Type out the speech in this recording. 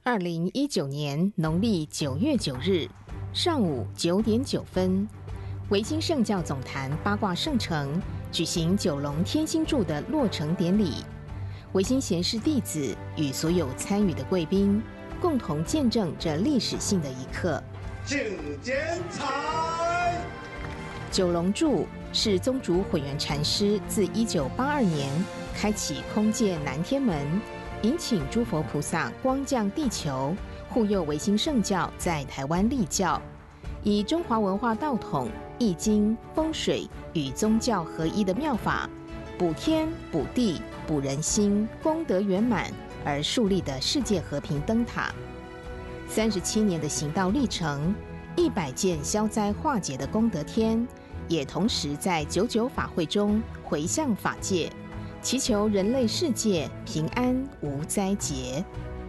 2019年农历9月9日上午9点9分，维新圣教总坛八卦圣城举行九龙天星柱的落成典礼。维新贤士弟子与所有参与的贵宾，共同见证这历史性的一刻。 请剪彩。 九龙柱是宗主混元禅师自1982年开启空界南天门，引请诸佛菩萨光降地球，护佑维新圣教在台湾立教，以中华文化道统、易经、风水与宗教合一的妙法，补天、补地、补人心，功德圆满而树立的世界和平灯塔。37年的行道历程，100件消灾化解的功德天，也同时在99法会中回向法界，祈求人类世界平安无灾劫。